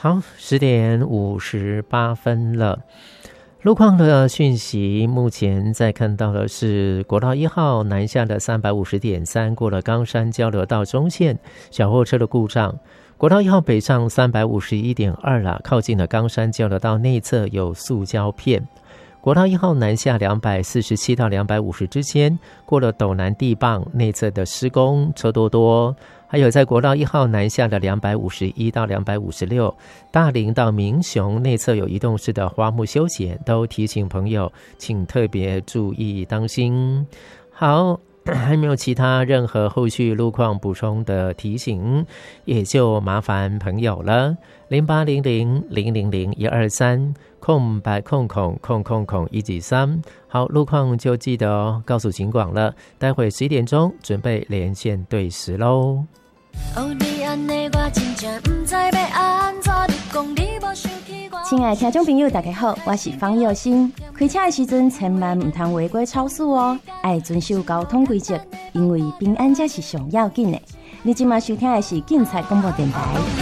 好，10:58了。路况的讯息，目前在看到的是国道1号南下的350.3过了冈山交流道中线，小货车的故障。国道1号北上351.2啦，靠近了冈山交流道内侧有塑胶片。国道1号南下247到250之间，过了斗南地磅内侧的施工，车多多。还有在国道1号南下的251到256，大林到民雄内侧有移动式的花木休闲，都提醒朋友请特别注意当心。好，还没有其他任何后续路况补充的提醒，也就麻烦朋友了。0800000123空白空空空空空193。好，路况就记得哦，告诉警广了。待会11点钟准备连线对时喽。 亲爱的听众朋友大家好，我是方佑新。开车的时阵千万唔通违规超速哦，要遵守交通规则，因为平安才是上要紧的。你今晚收听的是警察广播电台。